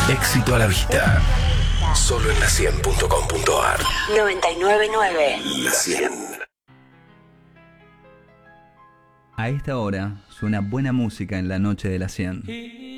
Éxito a la vista. Solo en la100.com.ar. 999. La 100. A esta hora suena buena música en la noche de la 100.